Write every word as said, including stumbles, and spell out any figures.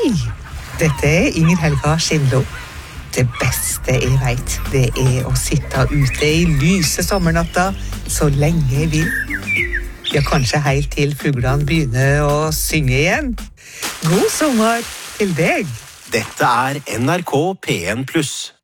Hei, dette er Inger Helga Skindlo. Det beste jeg vet, det er å sitte ute i lyse sommernatta så lenge jeg vil. Ja, kanskje helt til fuglene begynner å synge igjen. God sommer til deg. Dette er N R K P en pluss.